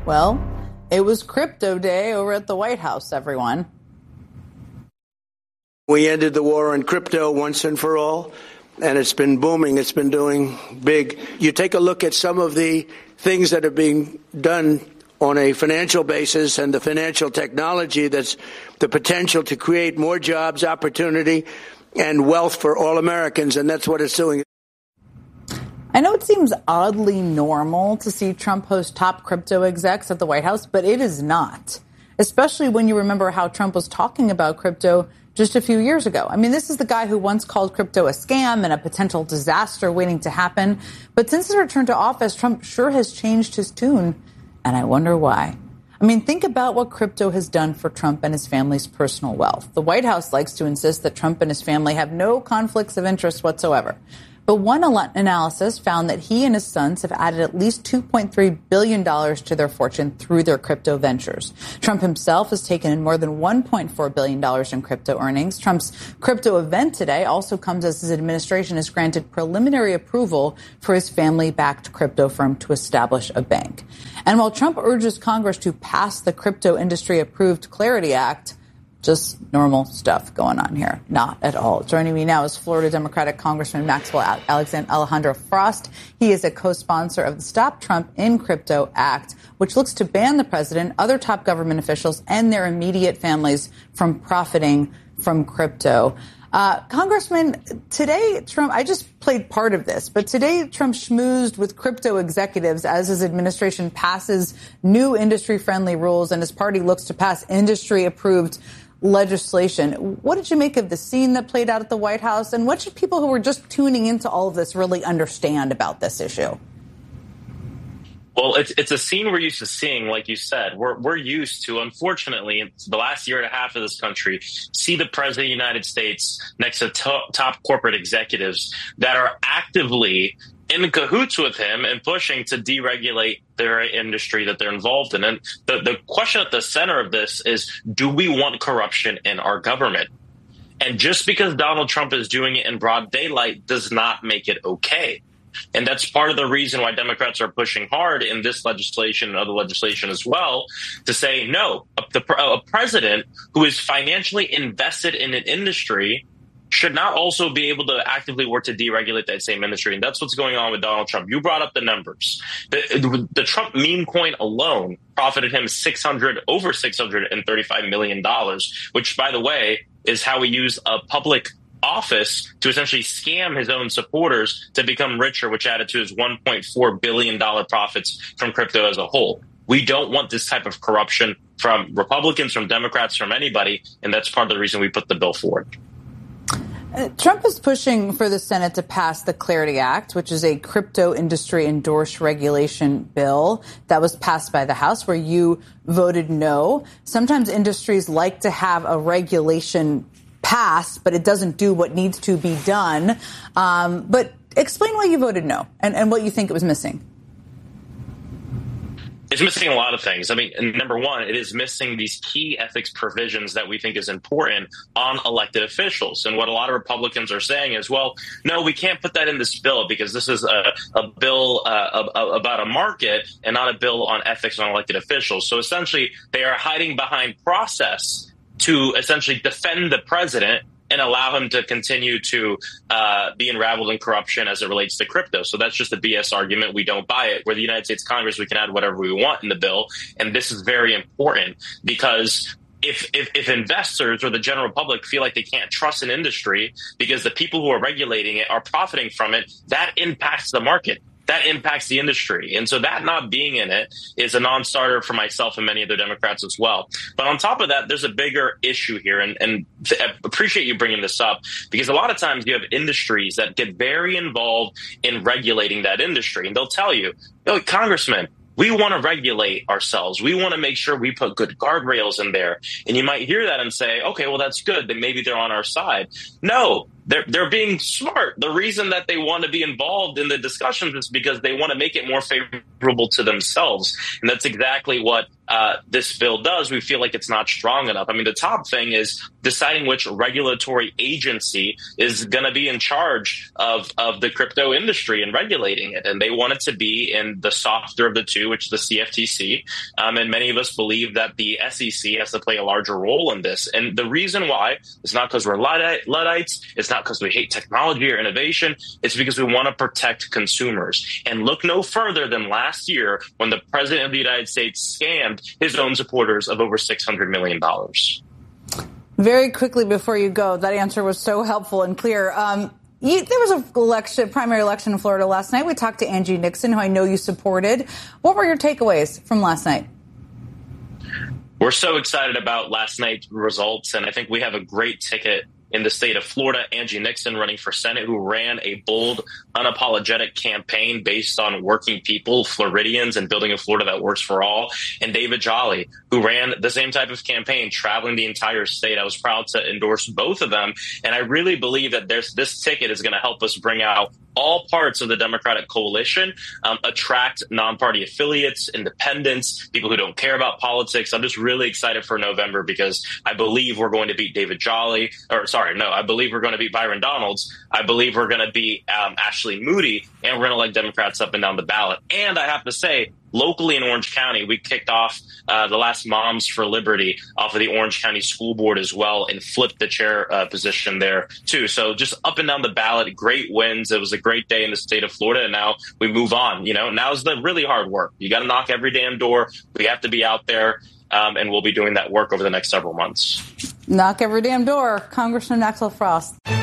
Well, it was crypto day over at the White House, everyone. We ended the war on crypto once and for all, and it's been booming. It's been doing big. You take a look at some of the things that are being done on a financial basis and the financial technology that's the potential to create more jobs, opportunity, and wealth for all Americans, and that's what it's doing. I know it seems oddly normal to see Trump host top crypto execs at the White House, but it is not, especially when you remember how Trump was talking about crypto just a few years ago. I mean, this is the guy who once called crypto a scam and a potential disaster waiting to happen. But since his return to office, Trump sure has changed his tune, and I wonder why. I mean, think about what crypto has done for Trump and his family's personal wealth. The White House likes to insist that Trump and his family have no conflicts of interest whatsoever. But one analysis found that he and his sons have added at least $2.3 billion to their fortune through their crypto ventures. Trump himself has taken in more than $1.4 billion in crypto earnings. Trump's crypto event today also comes as his administration has granted preliminary approval for his family-backed crypto firm to establish a bank. And while Trump urges Congress to pass the crypto industry-approved Clarity Act, just normal stuff going on here. Not at all. Joining me now is Florida Democratic Congressman Maxwell Alejandro Frost. He is a co-sponsor of the Stop Trump in Crypto Act, which looks to ban the president, other top government officials, and their immediate families from profiting from crypto. Congressman, today Trump, I just played part of this, but today Trump schmoozed with crypto executives as his administration passes new industry-friendly rules and his party looks to pass industry-approved legislation. What did you make of the scene that played out at the White House? And what should people who are just tuning into all of this really understand about this issue? Well, it's a scene we're used to seeing, like you said. We're used to, unfortunately, in the last year and a half of this country, see the president of the United States next to top corporate executives that are actively in cahoots with him and pushing to deregulate their industry that they're involved in. And the question at the center of this is, do we want corruption in our government? And just because Donald Trump is doing it in broad daylight does not make it okay. And that's part of the reason why Democrats are pushing hard in this legislation and other legislation as well to say, no, a president who is financially invested in an industry should not also be able to actively work to deregulate that same industry. And that's what's going on with Donald Trump. You brought up the numbers. The Trump meme coin alone profited him over $635 million, which, by the way, is how we use a public office to essentially scam his own supporters to become richer, which added to his $1.4 billion profits from crypto as a whole. We don't want this type of corruption from Republicans, from Democrats, from anybody, and that's part of the reason we put the bill forward. Trump is pushing for the Senate to pass the Clarity Act, which is a crypto industry endorsed regulation bill that was passed by the House, where you voted no. Sometimes industries like to have a regulation passed, but it doesn't do what needs to be done. But explain why you voted no and what you think it was missing. It's missing a lot of things. I mean, number one, it is missing these key ethics provisions that we think is important on elected officials. And what a lot of Republicans are saying is, well, no, we can't put that in this bill because this is a bill about a market and not a bill on ethics on elected officials. So essentially, they are hiding behind process to essentially defend the president and allow him to continue to be unraveled in corruption as it relates to crypto. So that's just a BS argument. We don't buy it. We're the United States Congress. We can add whatever we want in the bill. And this is very important because if investors or the general public feel like they can't trust an industry because the people who are regulating it are profiting from it, that impacts the market. That impacts the industry. And so that not being in it is a non-starter for myself and many other Democrats as well. But on top of that, there's a bigger issue here. And I appreciate you bringing this up because a lot of times you have industries that get very involved in regulating that industry. And they'll tell you, oh, Congressman, we want to regulate ourselves. We want to make sure we put good guardrails in there. And you might hear that and say, okay, well, that's good. Then maybe they're on our side. No, they're being smart. The reason that they want to be involved in the discussions is because they want to make it more favorable to themselves. And that's exactly what this bill does, we feel like it's not strong enough. I mean, the top thing is deciding which regulatory agency is going to be in charge of the crypto industry and regulating it. And they want it to be in the softer of the two, which is the CFTC. And many of us believe that the SEC has to play a larger role in this. And the reason why is not because we're Luddites. It's not because we hate technology or innovation. It's because we want to protect consumers. And look no further than last year when the president of the United States scammed his own supporters of over $600 million. Very quickly before you go, that answer was so helpful and clear. There was a primary election in Florida last night. We talked to Angie Nixon, who I know you supported. What were your takeaways from last night? We're so excited about last night's results, and I think we have a great ticket in the state of Florida. Angie Nixon running for Senate, who ran a bold, unapologetic campaign based on working people, Floridians, and building a Florida that works for all. And David Jolly, who ran the same type of campaign, traveling the entire state. I was proud to endorse both of them. And I really believe that this ticket is going to help us bring out all parts of the Democratic coalition, attract non-party affiliates, independents, people who don't care about politics. I'm just really excited for November because I believe we're going to beat David Jolly, I believe we're going to beat Byron Donalds. I believe we're going to beat Ashley Moody, and we're going to elect Democrats up and down the ballot. And I have to say, locally in Orange County, we kicked off the last Moms for Liberty off of the Orange County School Board as well and flipped the chair position there, too. So just up and down the ballot, great wins. It was a great day in the state of Florida, and now we move on. Now's the really hard work. You got to knock every damn door. We have to be out there, and we'll be doing that work over the next several months. Knock every damn door. Congressman Axel Frost.